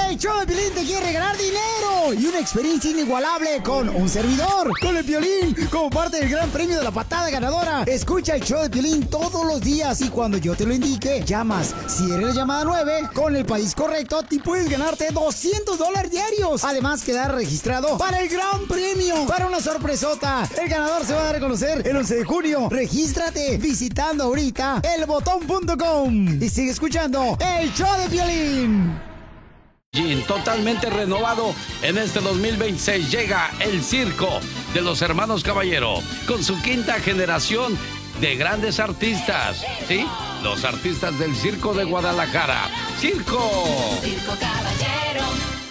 El show de Piolín te quiere regalar dinero y una experiencia inigualable con un servidor, con el Piolín, como parte del gran premio de la patada ganadora. Escucha el show de Piolín todos los días y cuando yo te lo indique, llamas. Si eres la llamada 9, con el país correcto, te puedes ganarte $200 diarios. Además, quedar registrado para el gran premio, para una sorpresota. El ganador se va a dar a conocer el 11 de junio. Regístrate visitando ahorita elbotón.com y sigue escuchando el show de Piolín. Totalmente renovado en este 2026 llega el Circo de los Hermanos Caballero con su quinta generación de grandes artistas, ¿sí? Los artistas del Circo de Guadalajara. ¡Circo! Circo Caballero.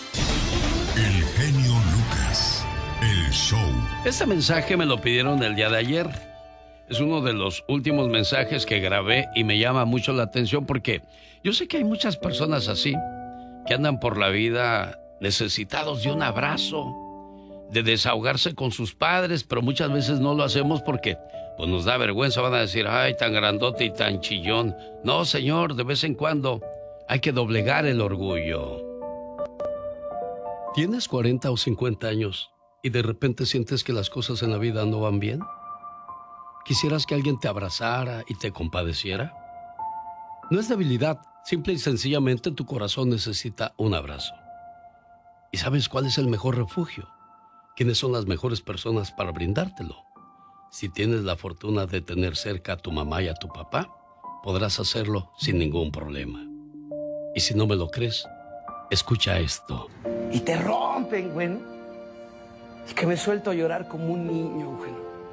El genio Lucas, el show. Este mensaje me lo pidieron el día de ayer. Es uno de los últimos mensajes que grabé y me llama mucho la atención porque yo sé que hay muchas personas así que andan por la vida necesitados de un abrazo, de desahogarse con sus padres, pero muchas veces no lo hacemos porque pues nos da vergüenza. Van a decir, ay, tan grandote y tan chillón. No, señor, de vez en cuando hay que doblegar el orgullo. ¿Tienes 40 o 50 años y de repente sientes que las cosas en la vida no van bien? ¿Quisieras que alguien te abrazara y te compadeciera? No es debilidad, simple y sencillamente tu corazón necesita un abrazo. ¿Y sabes cuál es el mejor refugio? ¿Quiénes son las mejores personas para brindártelo? Si tienes la fortuna de tener cerca a tu mamá y a tu papá, podrás hacerlo sin ningún problema. Y si no me lo crees, escucha esto. Y te rompen, güey. Y que me suelto a llorar como un niño, güey.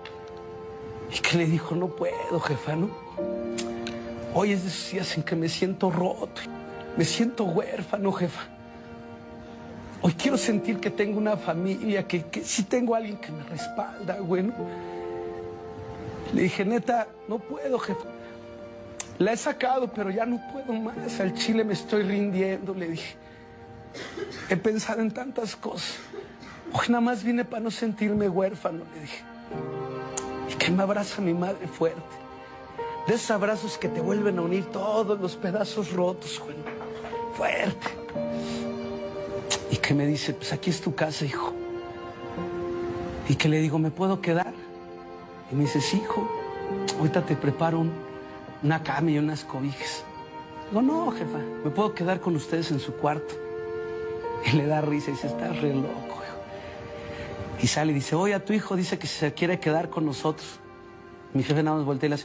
Y que le dijo, no puedo, jefa, ¿no? Hoy es de esos días en que me siento roto, me siento huérfano, jefa. Hoy quiero sentir que tengo una familia, que sí tengo a alguien que me respalda, bueno. Le dije, neta, no puedo, jefa. La he sacado, pero ya no puedo más. Al chile me estoy rindiendo, le dije. He pensado en tantas cosas. Hoy nada más vine para no sentirme huérfano, le dije. Y que me abraza mi madre fuerte. De esos abrazos que te vuelven a unir todos los pedazos rotos, güey. Fuerte. Y que me dice, pues aquí es tu casa, hijo. Y que le digo, ¿me puedo quedar? Y me dice, sí, hijo. Ahorita te preparo una cama y unas cobijas. Digo, no, jefa, me puedo quedar con ustedes en su cuarto. Y le da risa y dice, estás re loco, hijo. Y sale y dice, oye, a tu hijo dice que se quiere quedar con nosotros. Mi jefe nada más voltea y le hace...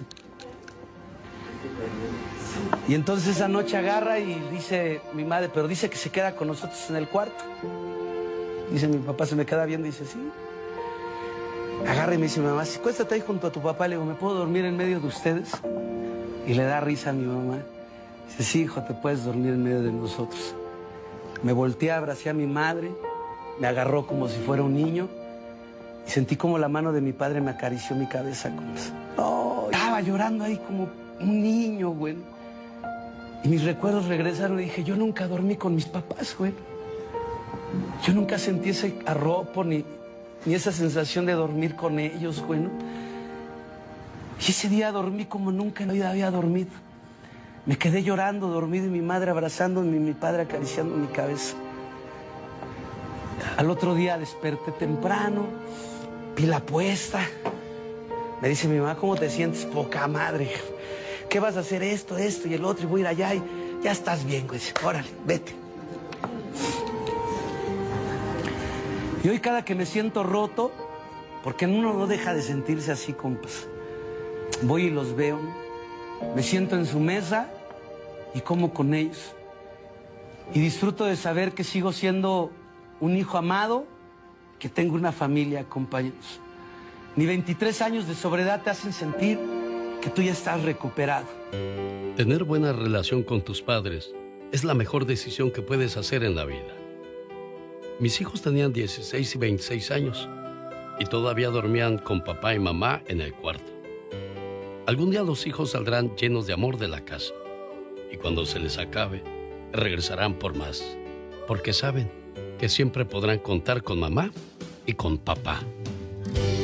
Y entonces esa noche agarra y dice mi madre, pero dice que se queda con nosotros en el cuarto. Dice mi papá, se me queda viendo y dice, sí. Agarra y me dice mi mamá, si cuéstate ahí junto a tu papá. Le digo, ¿me puedo dormir en medio de ustedes? Y le da risa a mi mamá. Dice, sí, hijo, te puedes dormir en medio de nosotros. Me volteé, abracé a mi madre, me agarró como si fuera un niño y sentí como la mano de mi padre me acarició mi cabeza. Oh, estaba llorando ahí como un niño, güey. Y mis recuerdos regresaron y dije, yo nunca dormí con mis papás, güey. Yo nunca sentí ese arropo ni esa sensación de dormir con ellos, güey, ¿no? Y ese día dormí como nunca en la vida había dormido. Me quedé llorando, dormido, y mi madre abrazándome y mi padre acariciando mi cabeza. Al otro día desperté temprano, pila puesta. Me dice mi mamá, ¿cómo te sientes? Poca madre. ¿Qué vas a hacer? Esto y el otro, y voy a ir allá y ya estás bien, güey. Órale, vete. Y hoy cada que me siento roto, porque uno no deja de sentirse así, compas, voy y los veo, me siento en su mesa y como con ellos. Y disfruto de saber que sigo siendo un hijo amado, que tengo una familia, compañeros. Ni 23 años de sobriedad te hacen sentir que tú ya estás recuperado. Tener buena relación con tus padres es la mejor decisión que puedes hacer en la vida. Mis hijos tenían 16 y 26 años y todavía dormían con papá y mamá en el cuarto. Algún día los hijos saldrán llenos de amor de la casa y cuando se les acabe, regresarán por más, porque saben que siempre podrán contar con mamá y con papá.